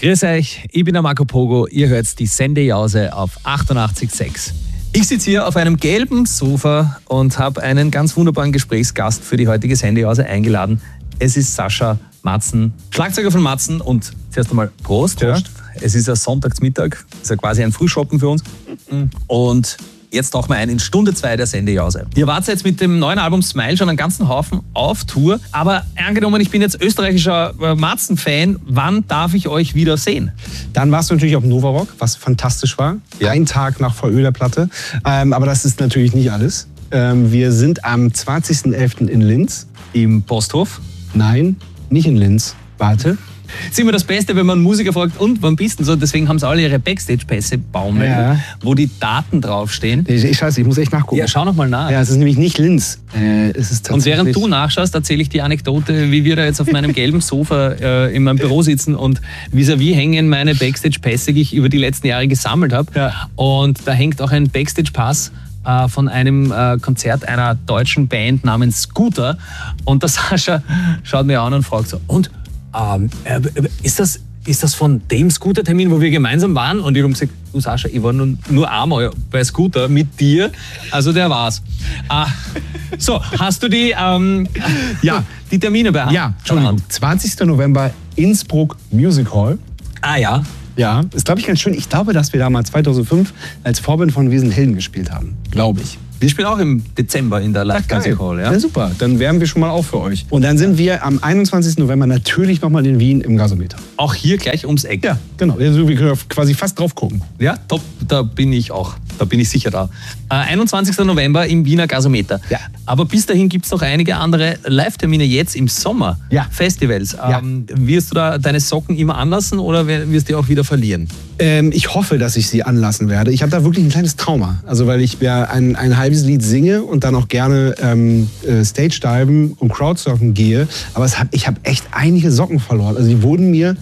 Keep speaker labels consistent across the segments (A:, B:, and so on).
A: Grüß euch, ich bin der Marco Pogo, ihr hört die Sendejause auf 88.6. Ich sitze hier auf einem gelben Sofa und habe einen ganz wunderbaren Gesprächsgast für die heutige Sendejause eingeladen. Es ist Sascha Matzen, Schlagzeuger von Matzen, und zuerst einmal Prost.
B: Prost.
A: Ja. Es ist ja Sonntagsmittag, ist ja quasi ein Frühschoppen für uns. Und jetzt tauchen wir ein in Stunde 2 der Sendejause. Ihr wart jetzt mit dem neuen Album Smile schon einen ganzen Haufen auf Tour, aber angenommen, ich bin jetzt österreichischer Matzen-Fan, wann darf ich euch wieder sehen?
B: Dann warst du natürlich auf Nova Rock, was fantastisch war. Ja. Ein Tag nach VÖ der Platte. Aber das ist natürlich nicht alles. Wir sind am 20.11. in Linz.
A: Im Posthof?
B: Nein, nicht in Linz. Warte.
A: Das ist immer das Beste, wenn man einen Musiker fragt, und wann bist du so? Deswegen haben sie alle ihre Backstage-Pässe baumeln,
B: Ja.
A: wo die Daten draufstehen.
B: Scheiße, ich muss echt nachgucken.
A: Ja, schau noch mal nach.
B: Ja, es ist nämlich nicht Linz. Es ist
A: Und während du nachschaust, erzähle ich die Anekdote, wie wir da jetzt auf meinem gelben Sofa in meinem Büro sitzen und vis-à-vis hängen meine Backstage-Pässe, die ich über die letzten Jahre gesammelt habe.
B: Ja.
A: Und da hängt auch ein Backstage-Pass von einem Konzert einer deutschen Band namens Scooter. Und der Sascha schaut mir an und fragt so, und ist das von dem Scooter-Termin, wo wir gemeinsam waren? Und ich habe gesagt, du Sascha, ich war nur einmal bei Scooter mit dir, also der war's. So, hast du die Termine bei Hand?
B: Ja, Entschuldigung. 20. November, Innsbruck Music Hall.
A: Ah ja.
B: Ja, ist, glaube ich, ganz schön. Ich glaube, dass wir damals 2005 als Vorbild von Wir sind Helden gespielt haben. Glaube ich.
A: Wir spielen auch im Dezember in der Live Music Hall. Ja?
B: Ja, super. Dann wärmen wir schon mal auf für euch. Und dann sind wir am 21. November natürlich nochmal in Wien im Gasometer.
A: Auch hier gleich ums Eck.
B: Ja, genau. Also wir können quasi fast drauf gucken.
A: Ja, top. Da bin ich auch. Da bin ich sicher da. 21. November im Wiener Gasometer.
B: Ja.
A: Aber bis dahin gibt es noch einige andere Live-Termine jetzt im Sommer.
B: Ja.
A: Festivals.
B: Ja.
A: Wirst du da deine Socken immer anlassen oder wirst du die auch wieder verlieren?
B: Ich hoffe, dass ich sie anlassen werde. Ich habe da wirklich ein kleines Trauma. Also weil ich ja ein halbes Lied singe und dann auch gerne Stage-Diven und Crowdsurfen gehe. Aber ich habe echt einige Socken verloren. Also die wurden mir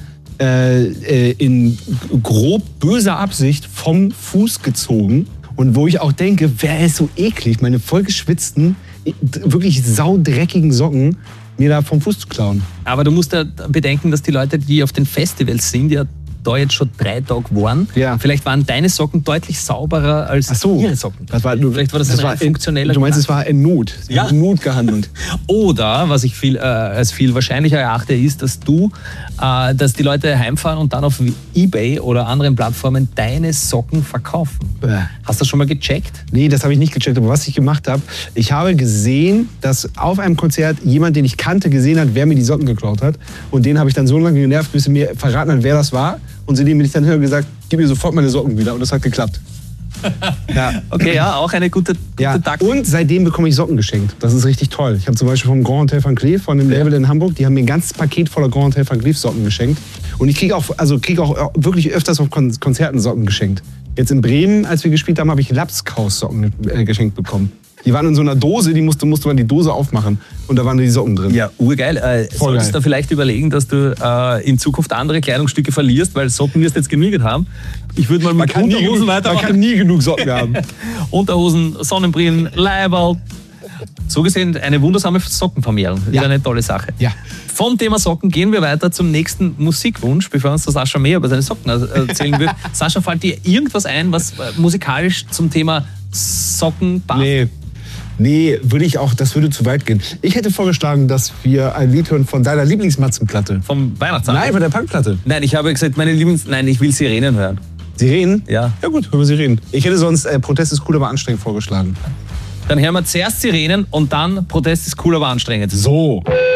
B: in grob böser Absicht vom Fuß gezogen. Und wo ich auch denke, wer ist so eklig, meine vollgeschwitzten, wirklich saudreckigen Socken mir da vom Fuß zu klauen.
A: Aber du musst ja bedenken, dass die Leute, die auf den Festivals sind, ja da jetzt schon 3 Tage waren.
B: Ja.
A: Vielleicht waren deine Socken deutlich sauberer als ihre Socken.
B: Vielleicht
A: war das ein funktioneller.
B: Du meinst, es war in Not.
A: Ja.
B: In Not gehandelt.
A: Oder, was ich als viel wahrscheinlicher erachte, ist, dass dass die Leute heimfahren und dann auf eBay oder anderen Plattformen deine Socken verkaufen. Hast du das schon mal gecheckt?
B: Nee, das habe ich nicht gecheckt. Aber was ich gemacht habe, ich habe gesehen, dass auf einem Konzert jemand, den ich kannte, gesehen hat, wer mir die Socken geklaut hat. Und den habe ich dann so lange genervt, bis er mir verraten hat, wer das war. Und seitdem bin ich dann gesagt, gib mir sofort meine Socken wieder. Und das hat geklappt.
A: Ja. Okay, ja, auch eine gute Taktik.
B: Und seitdem bekomme ich Socken geschenkt. Das ist richtig toll. Ich habe zum Beispiel vom Grand Hotel Van Cleef, von dem Label in Hamburg, die haben mir ein ganzes Paket voller Grand Hotel Van Cleef Socken geschenkt. Und ich kriege auch wirklich öfters auf Konzerten Socken geschenkt. Jetzt in Bremen, als wir gespielt haben, habe ich Lapskaus-Socken geschenkt bekommen. Die waren in so einer Dose, musste man die Dose aufmachen. Und da waren die Socken drin.
A: Ja, urgeil. Solltest du vielleicht überlegen, dass du in Zukunft andere Kleidungsstücke verlierst, weil Socken wirst du jetzt genügend haben. Ich würde mal mit Unterhosen weitermachen.
B: Man kann nie genug Socken haben.
A: Unterhosen, Sonnenbrillen, Leiberl. So gesehen eine wundersame Sockenvermehrung. Wieder eine tolle Sache.
B: Ja.
A: Vom Thema Socken gehen wir weiter zum nächsten Musikwunsch, bevor uns der Sascha mehr über seine Socken erzählen wird. Sascha, fällt dir irgendwas ein, was musikalisch zum Thema Socken passt?
B: Nee, das würde zu weit gehen. Ich hätte vorgeschlagen, dass wir ein Lied hören von deiner Lieblingsmatzenplatte.
A: Vom Weihnachtsalbum?
B: Nein, von der Punkplatte.
A: Nein, ich habe gesagt, ich will Sirenen hören.
B: Sirenen?
A: Ja.
B: Ja gut, hören wir Sirenen. Ich hätte sonst Protest ist cool, aber anstrengend vorgeschlagen.
A: Dann hören wir zuerst Sirenen und dann Protest ist cool, aber anstrengend.
B: So.